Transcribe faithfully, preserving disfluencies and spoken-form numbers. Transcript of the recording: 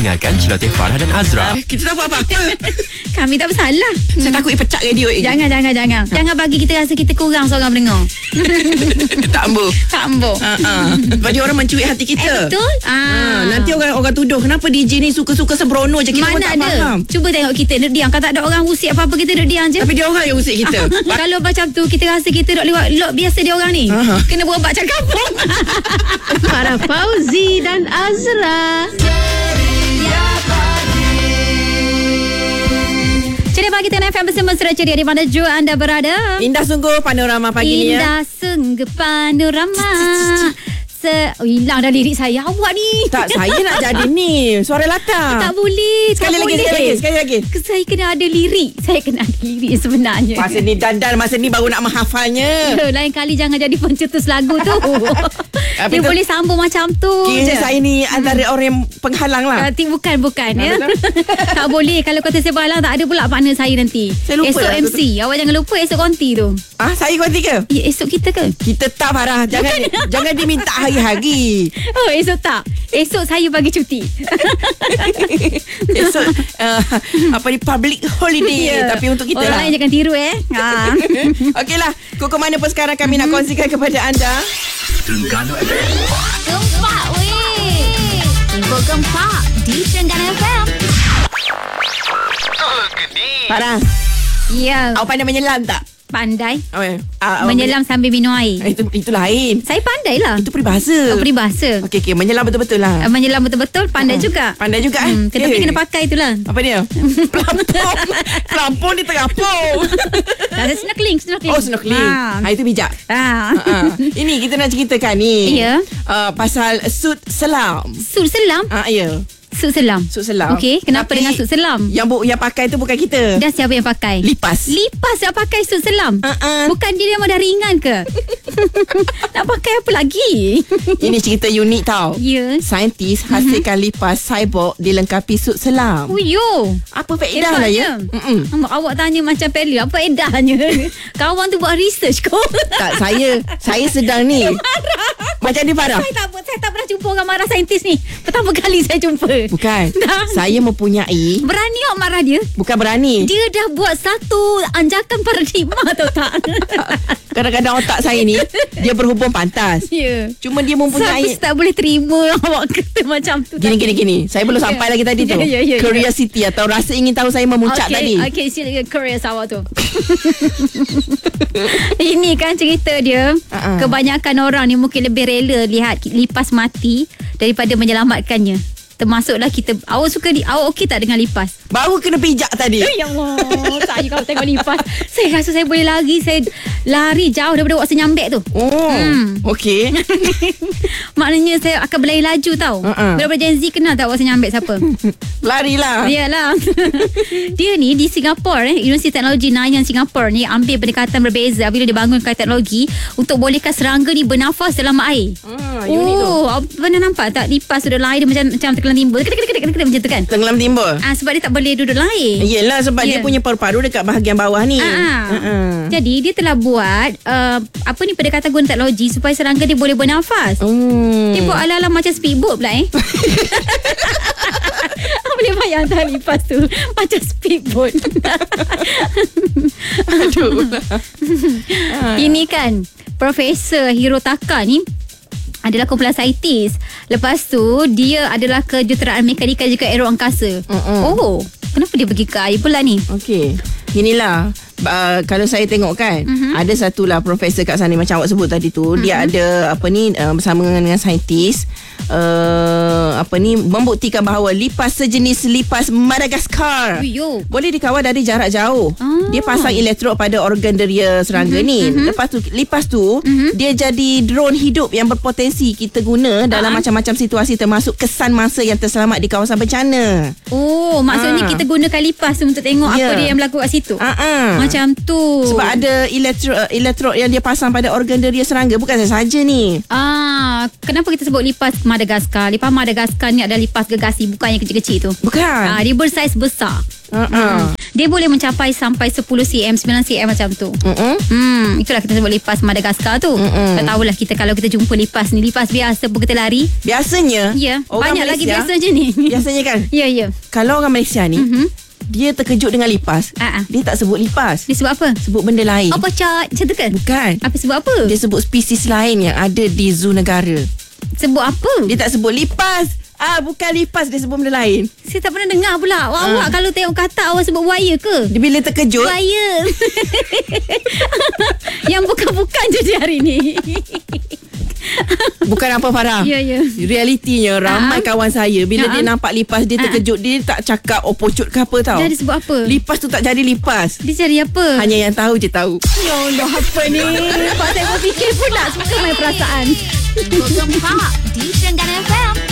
Dengarkan Celoteh Farah dan Azra. Uh, kita tak buat apa-apa. Kami tak bersalah. Saya takut pecat radio ni. Jangan, jangan, jangan. Jangan bagi kita rasa kita kurang seorang pendengar. Tak ambil. Tak ambil. Uh, uh. Bagi orang mencuit hati kita. Eh, betul. Ah. Ah. Nanti orang orang tuduh kenapa D J ni suka-suka sembrono je. Kita pun Mana tak ada. faham. Cuba tengok kita duduk diam. Kalau tak ada orang usik apa-apa, kita duduk diam je. Tapi dia orang yang usik kita. Kalau macam tu kita rasa kita duduk lewat lot biasa dia orang ni. Aha. Kena berobat cakap kampung. Farah Fauzi dan Azra. Ceria Pagi Tengah F M bersama Surat Ceria di mana jua anda berada. Indah sungguh panorama pagi ni ya. Indah sungguh panorama. Se oh, hilang dah lirik saya. Awak ni. Tak, saya nak jadi ni suara latar. Tak boleh. Sekali tak lagi, boleh. sekali lagi, sekali lagi. Saya kena ada lirik. Saya kena ada lirik sebenarnya. Masa ni dandan, masa ni baru nak menghafalnya. Lain kali jangan jadi pencetus lagu tu. Dia tu, boleh sambung macam tu. Kira je. saya ni antara orang yang penghalang lah. Nanti bukan bukan ya. Betul? Tak boleh. Kalau kata saya berhalang, tak ada pula partner saya nanti. Saya lupa Esok lah M C. Awak jangan lupa esok konti tu. Ah, saya konti ke? Ya, esok kita ke? Kita tak Farah. Jangan jangan diminta hari-hari. Oh, esok tak. Esok saya bagi cuti. Esok uh, apa ni public holiday Ya. tapi untuk kita orang lah. lain jangan tiru eh. Ha. Okeylah, koko mana pun sekarang kami nak kongsikan kepada anda. Terengganu F M. Gempak weh. Ibu gempak di Terengganu F M. Farah, Ya, awak pandai menyelam tak? pandai. Oh, eh. ah, Menyelam sambil minum air. men- itu itu lain. Saya pandai lah. Itu peribahasa. Oh, peribahasa. Okey okey, menyelam betul-betul lah. Menyelam betul-betul pandai Hmm. juga. Pandai juga eh. Hmm, tetapi Eh. kena pakai itulah. Apa dia? Pelampung. Pelampung di terapung. Ada snorkeling, snorkeling. Oh, snorkeling. Ha. Ha, itu bijak. Ha. Ha. Ini kita nak ceritakan ni. Ya. Uh, pasal suit selam. Suit selam. Ah, ya. Suit selam. Suit selam. Okey, kenapa Tapi dengan suit selam? Yang bu, yang pakai tu bukan kita. Dan siapa yang pakai? Lipas. Lipas yang pakai suit selam. Uh-uh. Bukan dia yang dah ringan ke? Nak pakai apa lagi? Ini cerita unik tau. Ya. Saintis hasilkan lipas cyborg dilengkapi suit selam. Oh, yo. Apa faedah lah ya? Mm-mm. Awak, awak tanya macam Peli, apa edahnya? Kawan tu buat research kau. Tak, saya saya sedang ni. Macam ni Farah. Saya tak saya tak pernah jumpa orang marah saintis ni. Pertama kali saya jumpa. Bukan. Dah. Saya mempunyai. Berani awak marah dia? Bukan berani. Dia dah buat satu anjakan paradigma tahu tak? Kadang-kadang otak saya ni dia berhubung pantas. Ya. Cuma dia Saya mempunyai tak boleh terima awak kata macam tu. Gini gini gini. Saya belum Ya. sampai lagi tadi tu. Ya, ya, ya, ya. Curiosity atau rasa ingin tahu saya memuncak okay, tadi. Okay, silakan curious awak tu. Ini kan cerita dia. Uh-uh. Kebanyakan orang ni mungkin lebih rela lihat lipas mati daripada menyelamatkannya. Termasuklah kita. Awak suka di, awak okey tak dengan lipas? Baru kena pijak tadi. Ya Allah, saya kalau tengok lipas, saya rasa saya boleh lari, saya lari jauh daripada awak senyambek tu. Oh, Hmm. okey. Maknanya saya akan berlari laju tau. Uh-uh. Daripada Gen Z kenal tak awak senyambek siapa? Larilah. Yalah. Dia ni di Singapura eh, Universiti Teknologi Nanyang Singapura ni ambil pendekatan berbeza bila dia bangunkan teknologi untuk bolehkan serangga ni bernafas dalam air. Ah, unik tu. Oh, awak pernah nampak tak lipas tu dalam air dia macam macam tenggelam timbul. Kedek kedek kedek kedek macam tu kan? Tenggelam timbul. Ah, sebab dia tak boleh duduk dalam air. Yelah sebab Ya. dia punya paru-paru dekat bahagian bawah ni. Ah, Uh-uh. Jadi dia telah buat uh, apa ni pendekatan guna teknologi supaya serangga dia boleh bernafas. Hmm. Dia buat ala-ala macam speedboat pula eh. Boleh bayangkan lipas tu macam speedboat. Aduh. Ini kan Profesor Hirotaka ni adalah kumpulan saintis. Lepas tu dia adalah kejuruteraan mekanika juga aero angkasa. Mm-mm. Oh, kenapa dia pergi ke air pula ni? Okey. Inilah uh, kalau saya tengok kan, Mhm. ada satulah profesor kat sana macam awak sebut tadi tu, dia ada apa ni uh, bersama dengan saintis uh, apa ni membuktikan bahawa lipas sejenis lipas Madagaskar Yo. boleh dikawal dari jarak jauh. Ah. Dia pasang elektrod pada organ deria serangga Mhm, ni. mhm. Lepas tu lipas tu Mhm. dia jadi drone hidup yang berpotensi kita guna dalam Ah. macam-macam situasi termasuk kesan masa yang terselamat di kawasan bencana. Oh, maksudnya Ah. kita gunakan lipas tu untuk tengok Ya. apa dia yang berlaku kat situ. Ah ah. macam tu. Sebab ada elektro, uh, elektrod yang dia pasang pada organ deria serangga. Bukan saja ni. Ah, kenapa kita sebut lipas Madagaskar? Lipas Madagaskar ni adalah lipas gergasi, bukan yang kecil-kecil tu. Bukan. Ah, dia bersaiz besar. Uh-uh. Hmm. Dia boleh mencapai sampai sepuluh sentimeter, sembilan sentimeter macam tu. Uh-uh. Hmm, itulah kita sebut lipas Madagaskar tu. Mm-mm. Tak tahulah kita kalau kita jumpa lipas ni, lipas biasa pun kita lari. Biasanya Ya, orang banyak lagi Malaysia, biasa je ni. Biasanya kan, Ya, ya. kalau orang Malaysia ni Mhm. dia terkejut dengan lipas, Ah, ah. dia tak sebut lipas, Dia sebut apa? sebut benda lain. Apa cat? Macam tu kan? Bukan. Apa sebut apa? Dia sebut spesies lain yang ada di zoo negara. Sebut apa? Dia tak sebut lipas. Ah, bukan lipas, dia sebut benda lain. Saya tak pernah dengar pula. Awak Ah. kalau tengok kata awak sebut buaya ke? Dia bila terkejut, Buaya. Yang bukan-bukan je dia hari ni. bukan apa Farah. Ya, ya. Realitinya ramai Ah. kawan saya bila Ah. dia nampak lipas dia terkejut, dia tak cakap oh pocut ke apa tau. Dia ada sebut apa? Lipas tu tak jadi lipas. Dia cari apa? Hanya yang tahu je tahu. Ya Allah, apa ni? Pak saya berfikir pula suka main perasaan. Gempak di Terengganu F M.